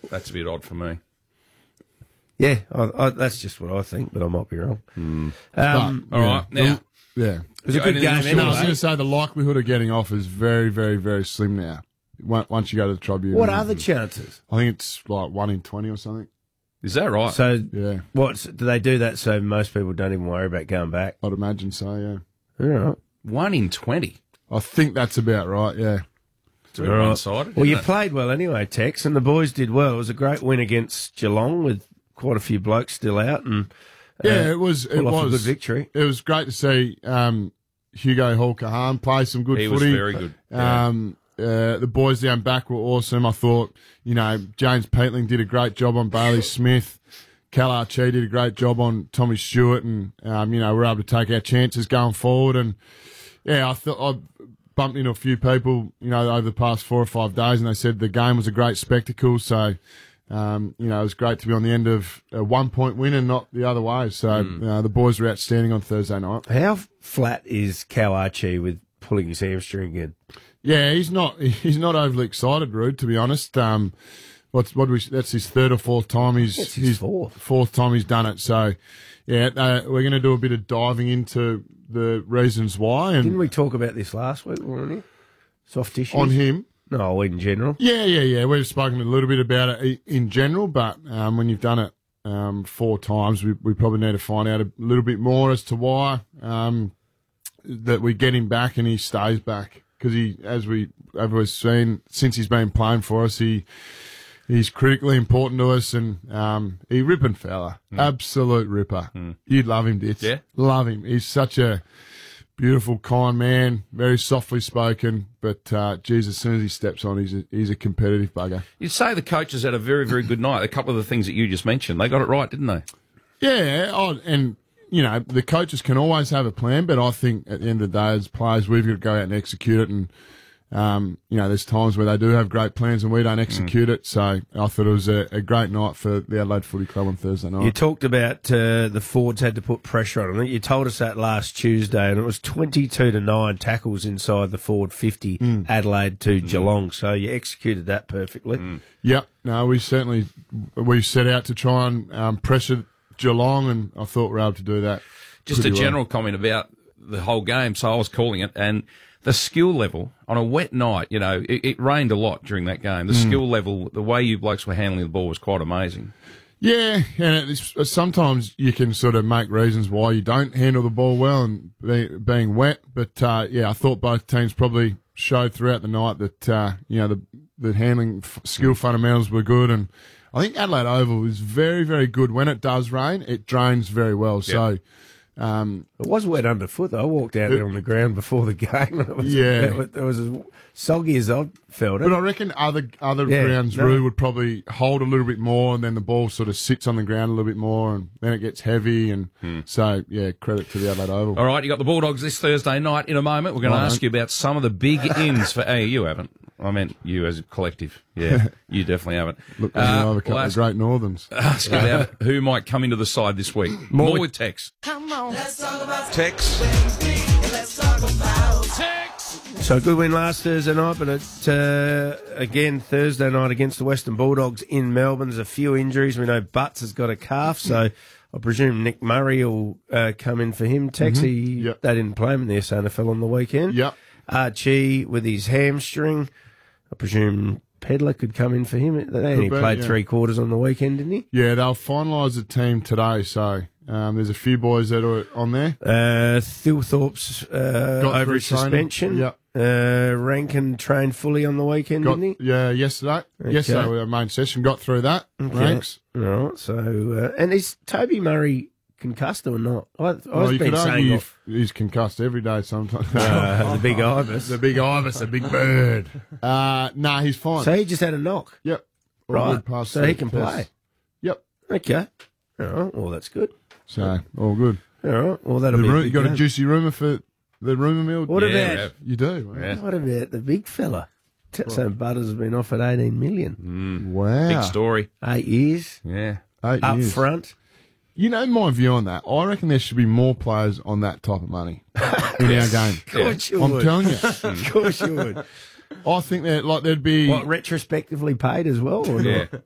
That's a bit odd for me. Yeah, that's just what I think, but I might be wrong. All right, now. Yeah. It was a good game I was anyway. going to say the likelihood of getting off is very, very, very slim now. Once you go to the tribunal. What are the chances? I think it's like 1 in 20 or something. Is that right? So, Yeah. do they do that so most people don't even worry about going back? I'd imagine so, yeah. All right. 1 in 20. I think that's about right, yeah. It's a bit one-sided. Well, you isn't it? played well anyway, Tex, and the boys did well. It was a great win against Geelong with quite a few blokes still out, and Yeah, it was pull off a good victory. It was great to see Hugo Hall-Kahan play some good He footy. was very good. Yeah. The boys down back were awesome. I thought, James Peatling did a great job on Bailey Smith. Cal Archie did a great job on Tommy Stewart, and we're able to take our chances going forward. And yeah, I thought I bumped into a few people, over the past 4 or 5 days, and they said the game was a great spectacle. So, it was great to be on the end of a 1-point win and not the other way. So the boys were outstanding on Thursday night. How flat is Cal Archie with pulling his hamstring again? Yeah, he's not overly excited, Rude, to be honest. That's his third or fourth time. It's his fourth time he's done it. So, yeah, we're going to do a bit of diving into the reasons why. And Didn't we talk about this last week, weren't we? Soft tissues? on him. No, in general. Yeah. We've spoken a little bit about it in general, but when you've done it 4 times, we probably need to find out a little bit more as to why that we get him back and he stays back. Because as we've seen, since he's been playing for us, he's critically important to us, and he ripping fella, absolute ripper. You'd love him, Ditz. Yeah, love him. He's such a beautiful, kind man, very softly spoken, but geez, as soon as he steps on, he's a competitive bugger. You'd say the coaches had a very, very good night. A couple of the things that you just mentioned, they got it right, didn't they? Yeah, and the coaches can always have a plan, but I think at the end of the day, as players, we've got to go out and execute it. And there's times where they do have great plans and we don't execute it. So I thought it was a great night for the Adelaide Footy Club on Thursday night. You talked about the forwards had to put pressure on them. You told us that last Tuesday, and it was 22-9 tackles inside the forward 50, Adelaide to Geelong. So you executed that perfectly. Yep. No, we set out to try and pressure Geelong, and I thought we were able to do that. Just a general comment about the whole game. So I was calling it, and the skill level on a wet night, it rained a lot during that game. The skill level, the way you blokes were handling the ball was quite amazing. Yeah, and sometimes you can sort of make reasons why you don't handle the ball well and being wet. But, I thought both teams probably showed throughout the night that, the handling skill fundamentals were good. And I think Adelaide Oval is very, very good. When it does rain, it drains very well. Yep. So, it was wet underfoot, though. I walked out there on the ground before the game. It was as soggy as I felt it. But I reckon other grounds, Roo, would probably hold a little bit more, and then the ball sort of sits on the ground a little bit more, and then it gets heavy. And so, credit to the Adelaide Oval. All right, you got the Bulldogs this Thursday night. In a moment, we're going to ask you about some of the big ins for. You haven't. I meant you as a collective. Yeah, you definitely haven't. Look, there's another couple of great Northerns. Ask about who might come into the side this week. More with Tex. Come on, let's talk about Tex. Let's talk about Tex. So a good win last Thursday night, but it's again Thursday night against the Western Bulldogs in Melbourne. There's a few injuries. We know Butts has got a calf, so I presume Nick Murray will come in for him. Tex, they didn't play him in the SANFL on the weekend. Yep. Archie with his hamstring. I presume Pedler could come in for him. They only played 3/4 on the weekend, didn't he? Yeah, they'll finalise the team today, so there's a few boys that are on there. Thilthorpe's over his suspension. Yep. Rankin trained fully on the weekend, didn't he? Yeah, yesterday. Okay. Yesterday with our main session, got through that. Okay. Ranks. All right, so, and is Toby Murray concussed or not? You could argue he's concussed every day sometimes. The big ibis. The big ibis, the big bird. Nah, he's fine. So he just had a knock? Yep. Right, so he can play? Yep. Okay. All right, well, that's good. So, all good. All right, well, that'll be You got a juicy rumour for the rumour mill? What about... You do? Yeah. What about the big fella? So Butters has been offered 18 million. Wow. Big story. 8 years. Yeah. 8 Up years. front. You know my view on that. I reckon there should be more players on that type of money in our game. Of course you I'm would. telling you. Of course you would. I think that there'd be What, retrospectively paid as well? Or Yeah. not?